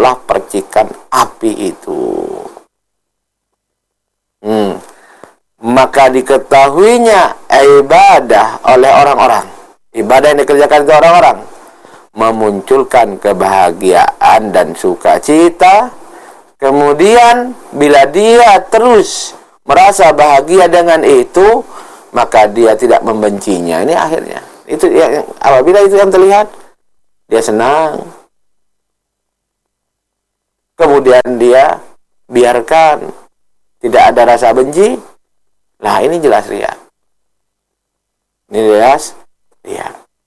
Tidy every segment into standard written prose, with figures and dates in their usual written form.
adalah percikan api itu. Maka diketahuinya ibadah oleh orang-orang. Ibadah yang dikerjakan itu orang-orang memunculkan kebahagiaan dan sukacita. Kemudian bila dia terus merasa bahagia dengan itu, maka dia tidak membencinya. Ini akhirnya. Itu yang apabila itu yang terlihat, dia senang. Kemudian dia biarkan, tidak ada rasa benci. Nah, ini jelas riya. Ini jelas riya.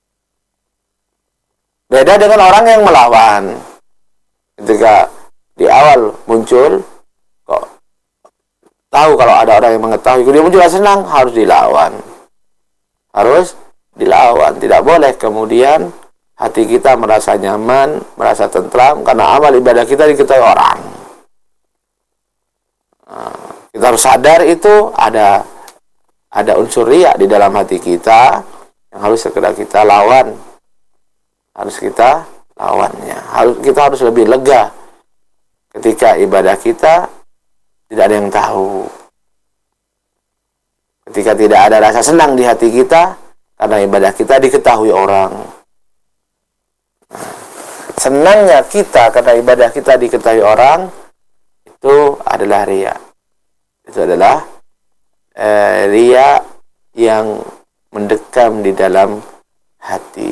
Beda dengan orang yang melawan. Ketika di awal muncul, kok tahu kalau ada orang yang mengetahui, dia muncul senang, harus dilawan. Harus dilawan. Tidak boleh kemudian hati kita merasa nyaman, merasa tentram, karena amal ibadah kita diketahui orang. Kita harus sadar itu ada unsur riya di dalam hati kita yang harus segera kita lawan. Harus kita lawannya. Kita harus lebih lega ketika ibadah kita tidak ada yang tahu. Ketika tidak ada rasa senang di hati kita karena ibadah kita diketahui orang. Senangnya kita karena ibadah kita diketahui orang, itu adalah riya. Itu adalah riya yang mendekam di dalam hati.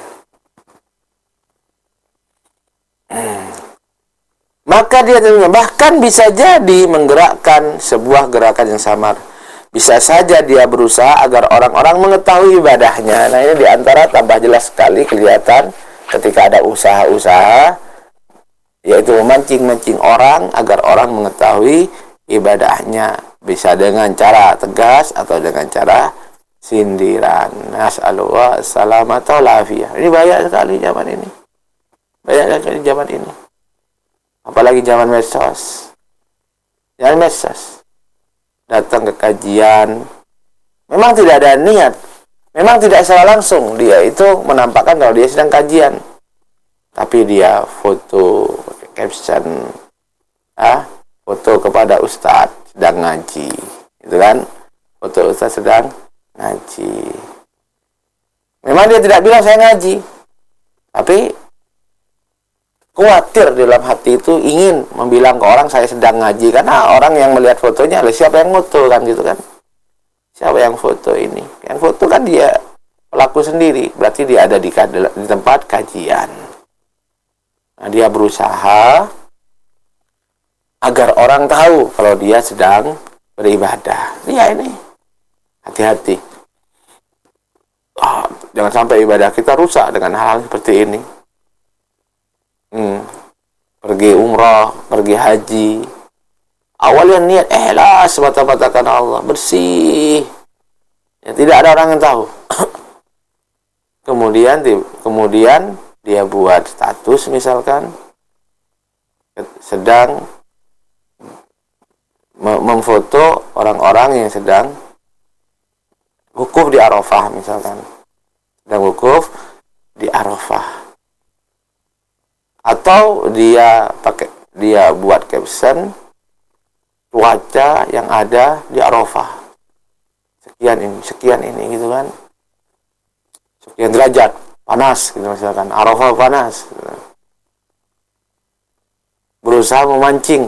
Maka dia bahkan bisa jadi menggerakkan sebuah gerakan yang samar. Bisa saja dia berusaha agar orang-orang mengetahui ibadahnya. Nah, ini diantara tambah jelas sekali kelihatan ketika ada usaha-usaha, yaitu memancing-mancing orang agar orang mengetahui ibadahnya, bisa dengan cara tegas atau dengan cara sindiran. Nas'alullah salamata wal afiyah. Ini banyak sekali zaman ini. Banyak sekali zaman ini. Apalagi zaman medsos. Zaman medsos. Datang ke kajian, memang tidak ada niat, memang tidak secara langsung dia itu menampakkan kalau dia sedang kajian, tapi dia foto, caption, foto kepada ustadz sedang ngaji, itu kan, foto ustadz sedang ngaji. Memang dia tidak bilang saya ngaji, tapi khawatir di dalam hati itu ingin membilang ke orang saya sedang ngaji, karena orang yang melihat fotonya, siapa yang foto kan gitu kan, siapa yang foto ini, yang foto kan dia pelaku sendiri, berarti dia ada di tempat kajian. Nah, dia berusaha agar orang tahu kalau dia sedang beribadah. Dia ini hati-hati, jangan sampai ibadah kita rusak dengan hal seperti ini. Pergi umrah, pergi haji, awalnya niat ikhlas semata-mata karena Allah, bersih, ya, tidak ada orang yang tahu. kemudian dia buat status misalkan sedang memfoto orang-orang yang sedang wukuf di Arafah misalkan, sedang wukuf di Arafah. Atau dia buat caption cuaca yang ada di Arafah sekian ini gitu kan, sekian derajat panas gitu misalkan, Arafah panas gitu. Berusaha memancing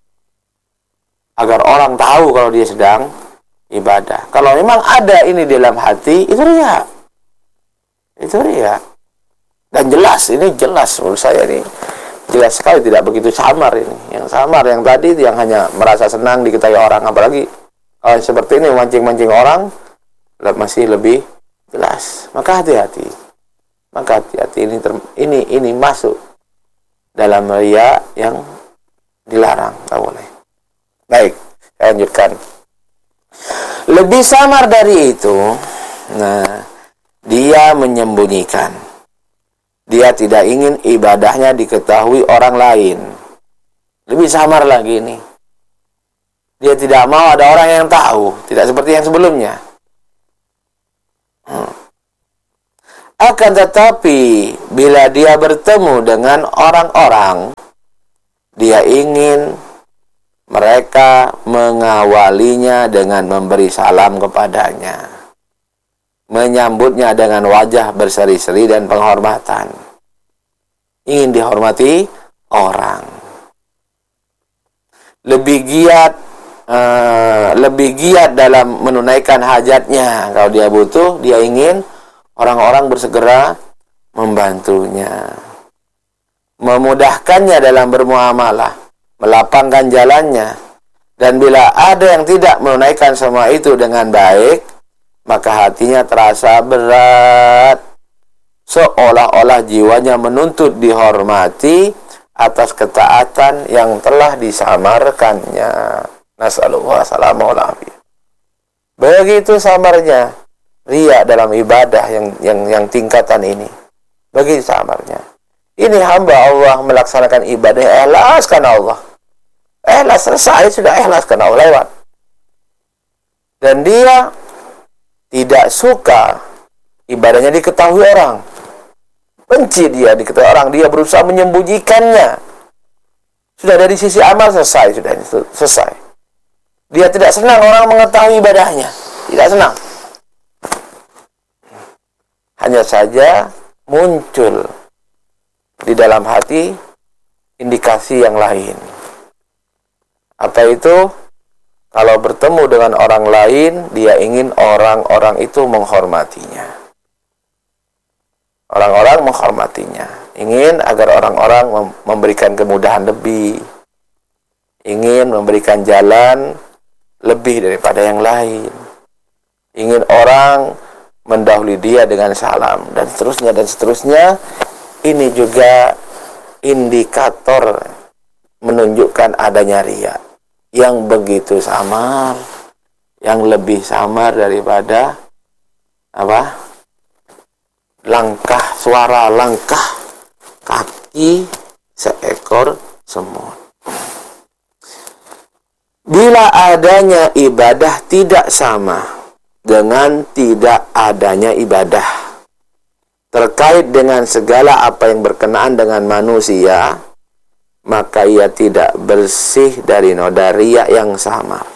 agar orang tahu kalau dia sedang ibadah. Kalau memang ada ini dalam hati, itu riya. Dan jelas, ini jelas menurut saya, ini jelas sekali, tidak begitu samar ini. Yang samar yang tadi, yang hanya merasa senang diketahui orang, apalagi kalau seperti ini memancing-mancing orang, masih lebih jelas. Maka hati-hati. Ini masuk dalam riya yang dilarang, tak boleh. Baik, saya lanjutkan. Lebih samar dari itu, dia menyembunyikan. Dia tidak ingin ibadahnya diketahui orang lain. Lebih samar lagi ini. Dia tidak mau ada orang yang tahu. Tidak seperti yang sebelumnya. Akan tetapi, bila dia bertemu dengan orang-orang, Dia ingin mereka mengawalinya dengan memberi salam kepadanya, menyambutnya dengan wajah berseri-seri dan penghormatan. Ingin dihormati orang. Lebih giat dalam menunaikan hajatnya. Kalau dia butuh, dia ingin orang-orang bersegera membantunya, memudahkannya dalam bermuamalah, melapangkan jalannya. Dan bila ada yang tidak menunaikan semua itu dengan baik, maka hatinya terasa berat, seolah-olah jiwanya menuntut dihormati atas ketaatan yang telah disamarkannya. Nasallallahu salamah wal afiyah. Begitu samarnya riya dalam ibadah yang tingkatan ini. Begitu samarnya. Ini hamba Allah melaksanakan ibadah ikhlas karena Allah. Ikhlas, selesai, sudah ikhlas karena Allah, lewat. Dan dia tidak suka ibadahnya diketahui orang. Benci dia diketahui orang, dia berusaha menyembunyikannya. Sudah dari sisi amal selesai, sudah selesai. Dia tidak senang orang mengetahui ibadahnya. Tidak senang. Hanya saja muncul di dalam hati indikasi yang lain. Apa itu? Kalau bertemu dengan orang lain, dia ingin orang-orang itu menghormatinya. Orang-orang menghormatinya. Ingin agar orang-orang memberikan kemudahan lebih. Ingin memberikan jalan lebih daripada yang lain. Ingin orang mendahului dia dengan salam, dan seterusnya dan seterusnya. Ini juga indikator menunjukkan adanya riya yang begitu samar, yang lebih samar daripada suara langkah kaki seekor semut. Bila adanya ibadah tidak sama dengan tidak adanya ibadah, terkait dengan segala apa yang berkenaan dengan manusia, maka ia tidak bersih dari noda riya yang samar.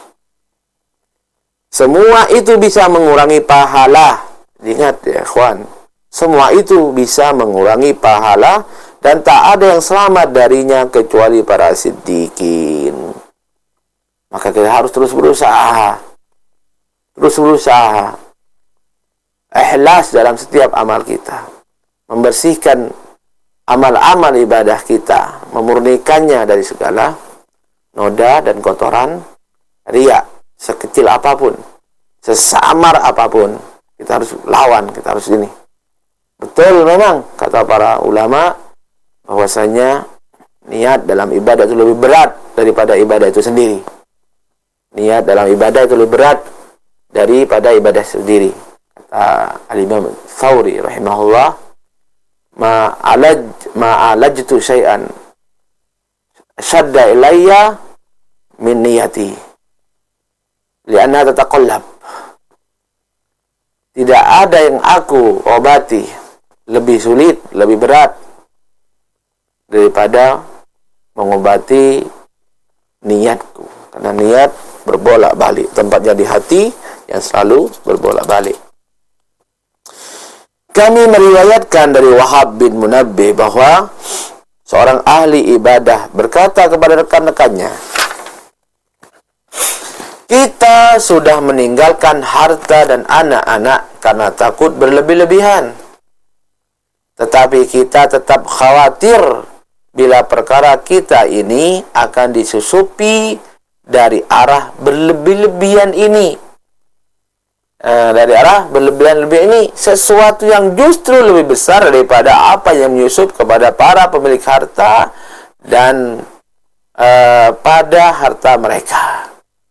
Semua itu bisa mengurangi pahala. Ingat ya ikhwan, semua itu bisa mengurangi pahala dan tak ada yang selamat darinya kecuali para siddiqin. Maka kita harus terus berusaha. Terus berusaha. Ikhlas dalam setiap amal kita. Membersihkan amal-amal ibadah kita. Memurnikannya dari segala noda dan kotoran riya. Sekecil apapun. Sesamar apapun. Kita harus lawan. Kita harus ini. Betul memang, kata para ulama, bahwasanya niat dalam ibadah itu lebih berat daripada ibadah itu sendiri. Niat dalam ibadah itu lebih berat daripada ibadah sendiri. Kata Al-Imam Thawri rahimahullah, ma'alajtu syai'an syadda ilayya min niyati lianna tataqallab. Tidak ada yang aku obati lebih sulit, lebih berat daripada mengobati niatku. Karena niat berbolak-balik, tempatnya di hati yang selalu berbolak-balik. Kami meriwayatkan dari Wahab bin Munabbih bahwa seorang ahli ibadah berkata kepada rekan-rekannya, kita sudah meninggalkan harta dan anak-anak karena takut berlebih-lebihan. Tetapi kita tetap khawatir bila perkara kita ini akan disusupi dari arah berlebih-lebihan ini. Dari arah berlebihan-lebihan ini, sesuatu yang justru lebih besar daripada apa yang menyusup kepada para pemilik harta dan pada harta mereka.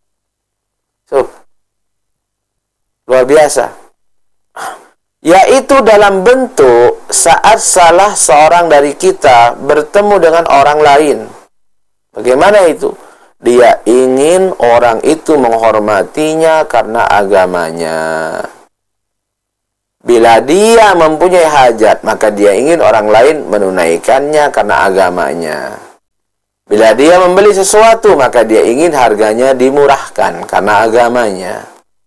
Luar biasa. Yaitu dalam bentuk saat salah seorang dari kita bertemu dengan orang lain. Bagaimana itu? Dia ingin orang itu menghormatinya karena agamanya. Bila dia mempunyai hajat, maka dia ingin orang lain menunaikannya karena agamanya. Bila dia membeli sesuatu, maka dia ingin harganya dimurahkan karena agamanya.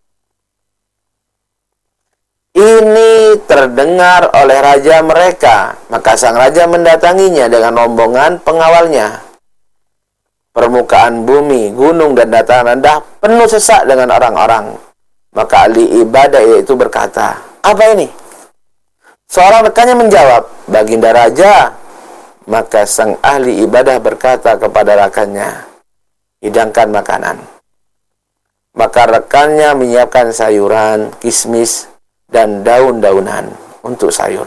Ini terdengar oleh raja mereka, maka sang raja mendatanginya dengan rombongan pengawalnya. Permukaan bumi, gunung, dan dataran rendah penuh sesak dengan orang-orang. Maka ahli ibadah itu berkata, "Apa ini?" Seorang rekannya menjawab, "Baginda raja." Maka sang ahli ibadah berkata kepada rekannya, "Hidangkan makanan." Maka rekannya menyiapkan sayuran, kismis, dan daun-daunan untuk sayur.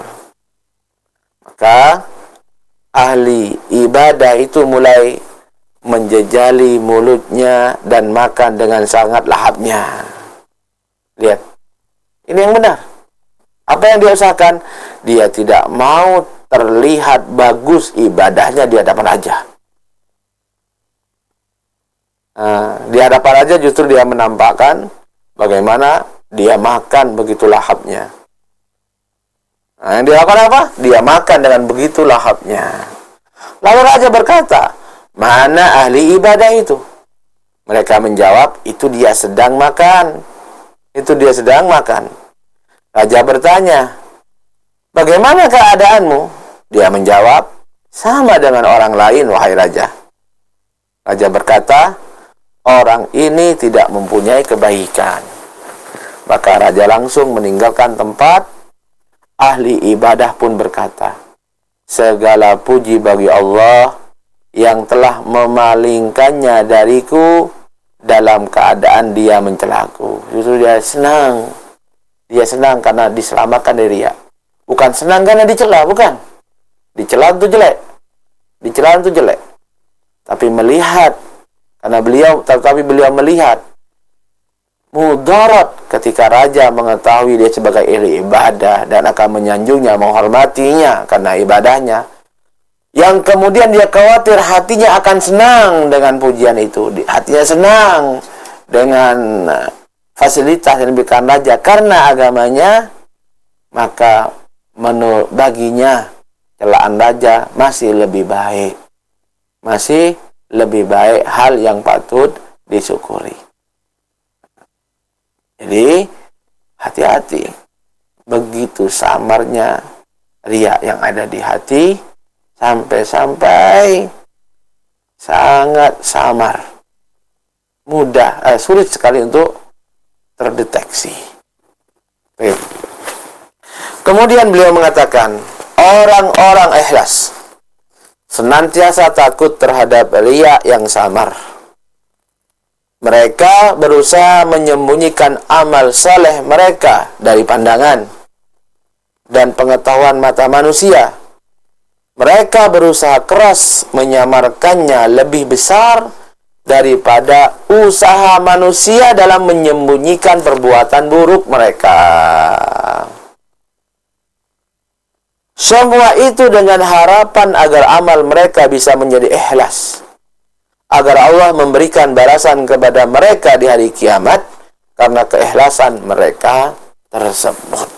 Maka ahli ibadah itu mulai menjejali mulutnya dan makan dengan sangat lahapnya. Lihat, ini yang benar. Apa yang dia usahakan? Dia tidak mau terlihat bagus ibadahnya di hadapan raja. Di hadapan raja justru dia menampakkan bagaimana dia makan begitu lahapnya. Yang dia lakukan apa? Dia makan dengan begitu lahapnya. Lalu raja berkata, "Mana ahli ibadah itu?" Mereka menjawab, "Itu dia sedang makan." Itu dia sedang makan. Raja bertanya, "Bagaimana keadaanmu?" Dia menjawab, "Sama dengan orang lain, wahai raja." Raja berkata, "Orang ini tidak mempunyai kebaikan." Maka raja langsung meninggalkan tempat. Ahli ibadah pun berkata, "Segala puji bagi Allah yang telah memalingkannya dariku dalam keadaan dia mencelaku." Justru dia senang. Dia senang karena diselamatkan dari riya. Bukan senang karena dicela, bukan. Dicela itu jelek. Dicela itu jelek. Tapi melihat, tetapi beliau melihat mudarat ketika raja mengetahui dia sebagai ahli ibadah dan akan menyanjungnya, menghormatinya karena ibadahnya. Yang kemudian dia khawatir hatinya akan senang dengan pujian itu. Hatinya senang dengan fasilitas yang diberikan raja karena agamanya, maka menurut baginya celaan raja masih lebih baik. Masih lebih baik, hal yang patut disyukuri. Jadi, hati-hati. Begitu samarnya riya yang ada di hati, sampai-sampai sangat samar. Sulit sekali untuk terdeteksi. Baik. Kemudian beliau mengatakan, orang-orang ikhlas senantiasa takut terhadap riya yang samar. Mereka berusaha menyembunyikan amal saleh mereka dari pandangan dan pengetahuan mata manusia. Mereka berusaha keras menyamarkannya lebih besar daripada usaha manusia dalam menyembunyikan perbuatan buruk mereka. Semua itu dengan harapan agar amal mereka bisa menjadi ikhlas, agar Allah memberikan balasan kepada mereka di hari kiamat karena keikhlasan mereka tersebut.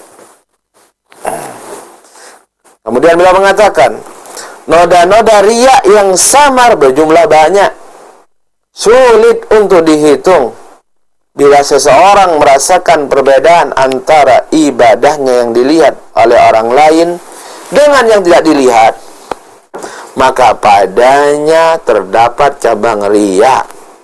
Kemudian beliau mengatakan, noda-noda riya yang samar berjumlah banyak, sulit untuk dihitung. Bila seseorang merasakan perbedaan antara ibadahnya yang dilihat oleh orang lain dengan yang tidak dilihat, maka padanya terdapat cabang riya.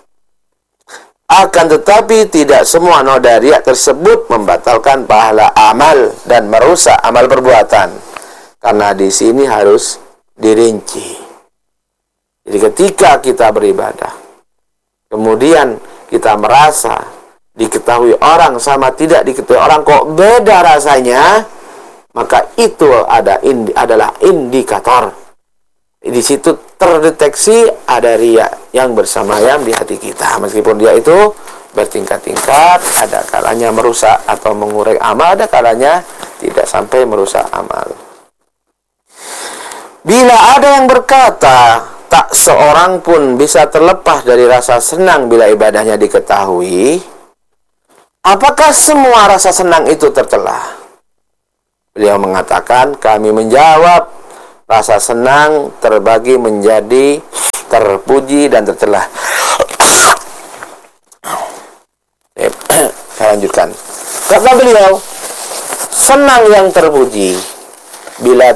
Akan tetapi tidak semua noda riya tersebut membatalkan pahala amal dan merusak amal perbuatan. Karena di sini harus dirinci. Jadi ketika kita beribadah, kemudian kita merasa diketahui orang sama tidak diketahui orang kok beda rasanya, maka itu adalah indikator. Di situ terdeteksi ada riya yang bersamayam di hati kita. Meskipun dia itu bertingkat-tingkat, ada kalanya merusak atau mengurai amal, ada kalanya tidak sampai merusak amal. Bila ada yang berkata, tak seorang pun bisa terlepas dari rasa senang bila ibadahnya diketahui, apakah semua rasa senang itu tercela? Beliau mengatakan, kami menjawab, rasa senang terbagi menjadi terpuji dan tercelah. Saya lanjutkan. Kata beliau, senang yang terpuji bila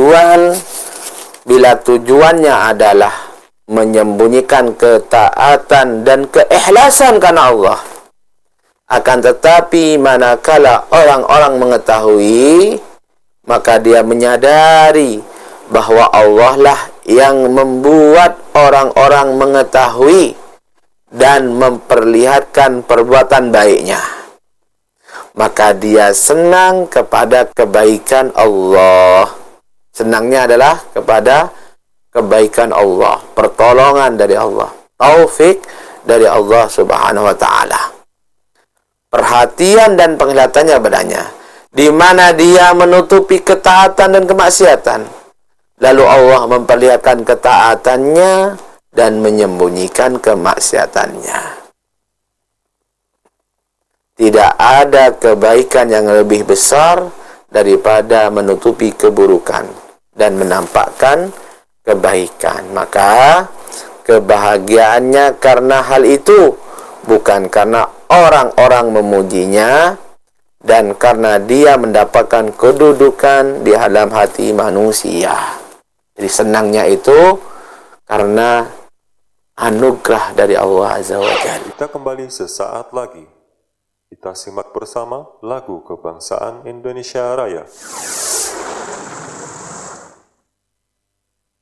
tujuannya adalah menyembunyikan ketaatan dan keikhlasan karena Allah. Akan tetapi manakala orang-orang mengetahui, maka dia menyadari bahwa Allah lah yang membuat orang-orang mengetahui dan memperlihatkan perbuatan baiknya. Maka dia senang kepada kebaikan Allah. Senangnya adalah kepada kebaikan Allah, pertolongan dari Allah, taufik dari Allah Subhanahu wa taala. Perhatian dan penglihatannya padanya, di mana dia menutupi ketaatan dan kemaksiatan. Lalu Allah memperlihatkan ketaatannya dan menyembunyikan kemaksiatannya. Tidak ada kebaikan yang lebih besar daripada menutupi keburukan dan menampakkan kebaikan. Maka kebahagiaannya karena hal itu, bukan karena orang-orang memujinya dan karena dia mendapatkan kedudukan di dalam hati manusia. Jadi senangnya itu karena anugerah dari Allah Azza wa Jalla. Kita kembali sesaat lagi. Kita simak bersama lagu kebangsaan Indonesia Raya.